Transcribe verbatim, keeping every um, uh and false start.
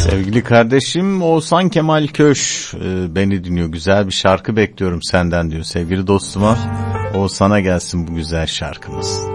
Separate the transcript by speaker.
Speaker 1: Sevgili kardeşim Oğuzhan Kemal Köş e, beni dinliyor. Güzel bir şarkı bekliyorum senden diyor. Sevgili dostuma Oğuzhan'a gelsin bu güzel şarkımız.